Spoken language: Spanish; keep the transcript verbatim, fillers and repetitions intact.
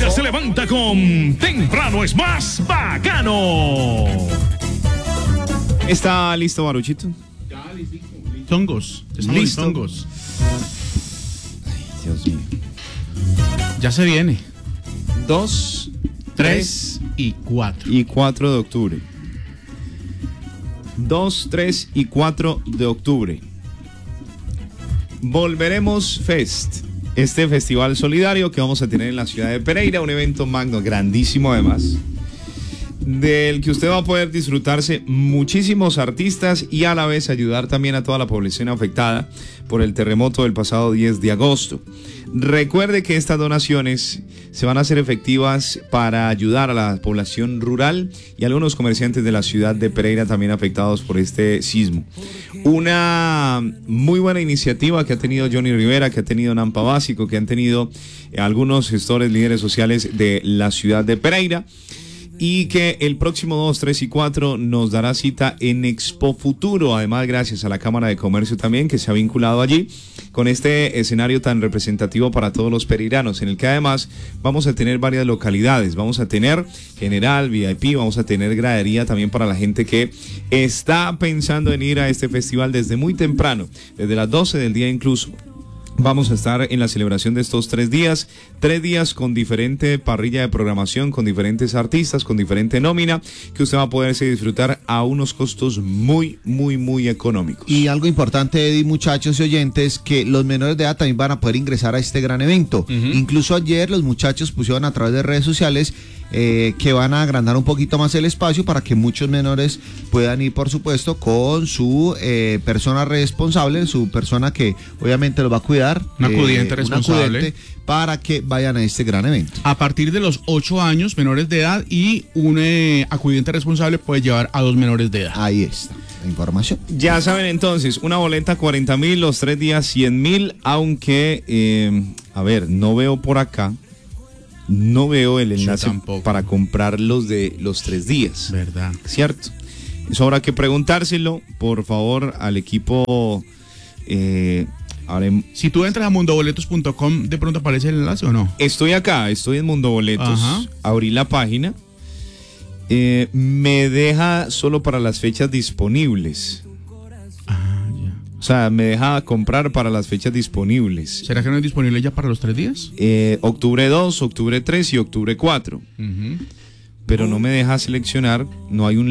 día se levanta con Temprano es más bacano. ¿Está listo, Baruchito? Ya, listo. Listos. Listos. Ay, Dios mío. Ya se viene. Dos, Tres y cuatro. y cuatro de octubre. Dos, tres y cuatro de octubre. Volveremos Fest. Este festival solidario que vamos a tener en la ciudad de Pereira, un evento magno, grandísimo además, del que usted va a poder disfrutarse muchísimos artistas y a la vez ayudar también a toda la población afectada por el terremoto del pasado diez de agosto. Recuerde que estas donaciones se van a hacer efectivas para ayudar a la población rural y a algunos comerciantes de la ciudad de Pereira también afectados por este sismo. Una muy buena iniciativa que ha tenido Johnny Rivera, que ha tenido Nampa Básico, que han tenido algunos gestores, líderes sociales de la ciudad de Pereira, y que el próximo dos, tres y cuatro nos dará cita en Expo Futuro, además gracias a la Cámara de Comercio también que se ha vinculado allí con este escenario tan representativo para todos los pereiranos, en el que además vamos a tener varias localidades, vamos a tener general, V I P, vamos a tener gradería también para la gente que está pensando en ir a este festival desde muy temprano, desde las doce del día incluso. Vamos a estar en la celebración de estos tres días, tres días con diferente parrilla de programación, con diferentes artistas, con diferente nómina, que usted va a poderse disfrutar a unos costos muy, muy, muy económicos. Y algo importante, Eddie, muchachos y oyentes, que los menores de edad también van a poder ingresar a este gran evento. Uh-huh. Incluso ayer los muchachos pusieron a través de redes sociales Eh, que van a agrandar un poquito más el espacio para que muchos menores puedan ir, por supuesto, con su eh, persona responsable, su persona que obviamente los va a cuidar. Un acudiente eh, responsable. Un acudiente, para que vayan a este gran evento. A partir de los ocho años, menores de edad, y un eh, acudiente responsable puede llevar a dos menores de edad. Ahí está la información. Ya saben entonces, una boleta cuarenta mil, los tres días cien mil, aunque, eh, a ver, no veo por acá. No veo el enlace para comprar los de los tres días. ¿Verdad? ¿Cierto? Eso habrá que preguntárselo, por favor, al equipo. Eh, haré... Si tú entras a mundoboletos punto com, ¿de pronto aparece el enlace o no? Estoy acá, estoy en Mundo Boletos. Ajá. Abrí la página. Eh, me deja solo para las fechas disponibles. O sea, me deja comprar para las fechas disponibles. ¿Será que no es disponible ya para los tres días? Eh, octubre dos, octubre tres y octubre cuatro. Uh-huh. Pero no me deja seleccionar, no hay un